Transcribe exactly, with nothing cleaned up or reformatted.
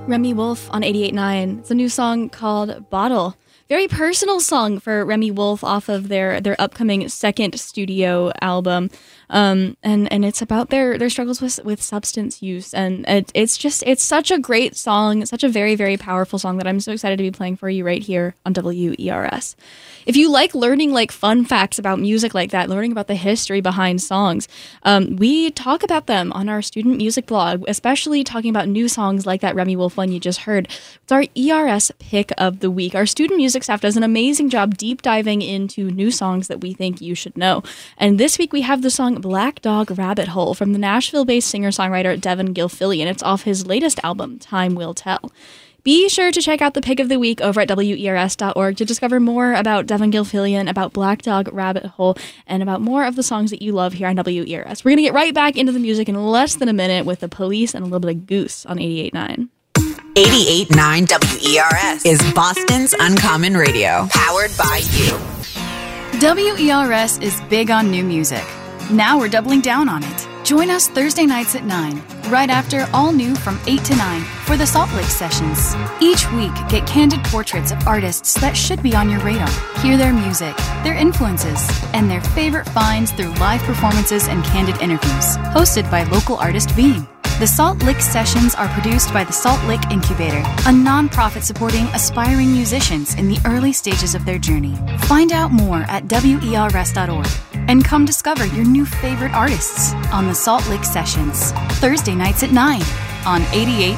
Remi Wolf on eighty-eight point nine. It's a new song called Bottle. Very personal song for Remi Wolf off of their, their upcoming second studio album. Um, and, and it's about their, their struggles with, with substance use. And it, it's just, it's such a great song, such a very, very powerful song that I'm so excited to be playing for you right here on W E R S. If you like learning like fun facts about music like that, learning about the history behind songs, um, we talk about them on our student music blog, especially talking about new songs like that Remi Wolf one you just heard. It's our E R S pick of the week. Our student music staff does an amazing job deep diving into new songs that we think you should know. And this week we have the song Black Dog Rabbit Hole from the Nashville-based singer-songwriter Devin Gilfillian. It's off his latest album, Time Will Tell. Be sure to check out the pick of the week over at W E R S dot org to discover more about Devin Gilfillian, about Black Dog Rabbit Hole, and about more of the songs that you love here on W E R S. We're going to get right back into the music in less than a minute with The Police and a little bit of Goose on eighty-eight point nine. eighty-eight point nine W E R S is Boston's Uncommon Radio, powered by you. W E R S is big on new music. Now we're doubling down on it. Join us Thursday nights at nine, right after All New from eight to nine for the Salt Lake Sessions. Each week, get candid portraits of artists that should be on your radar. Hear their music, their influences, and their favorite finds through live performances and candid interviews. Hosted by local artist Beam. The Salt Lick Sessions are produced by the Salt Lick Incubator, a nonprofit supporting aspiring musicians in the early stages of their journey. Find out more at W E R S dot org and come discover your new favorite artists on the Salt Lick Sessions, Thursday nights at nine on eighty-eight